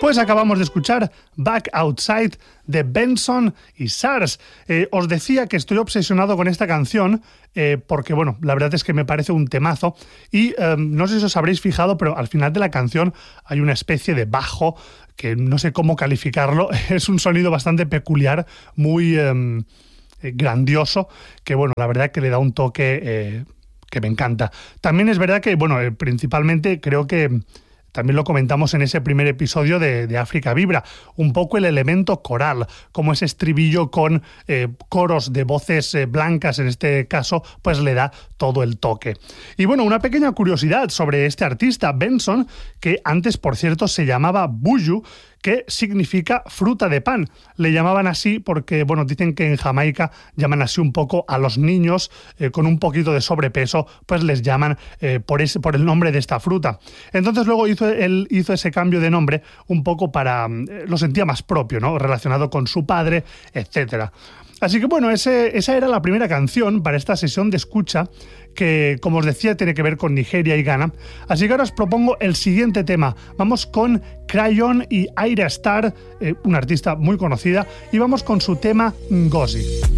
Pues acabamos de escuchar Back Outside de Benson y Sars. Os decía que estoy obsesionado con esta canción porque, bueno, la verdad es que me parece un temazo y no sé si os habréis fijado, pero al final de la canción hay una especie de bajo que no sé cómo calificarlo. Es un sonido bastante peculiar, muy grandioso, que, bueno, la verdad que le da un toque que me encanta. También es verdad que, bueno, principalmente creo que también lo comentamos en ese primer episodio de África Vibra, un poco el elemento coral, como ese estribillo con coros de voces blancas, en este caso, pues le da todo el toque. Y bueno, una pequeña curiosidad sobre este artista, Benson, que antes, por cierto, se llamaba Buju, que significa fruta de pan. Le llamaban así porque, bueno, dicen que en Jamaica llaman así un poco a los niños con un poquito de sobrepeso, pues les llaman por el nombre de esta fruta. Entonces luego él hizo ese cambio de nombre un poco para... lo sentía más propio, ¿no? Relacionado con su padre, etcétera. Así que bueno, esa era la primera canción para esta sesión de escucha que, como os decía, tiene que ver con Nigeria y Ghana. Así que ahora os propongo el siguiente tema. Vamos con Crayon y Ayra Starr, una artista muy conocida, y vamos con su tema Ngozi.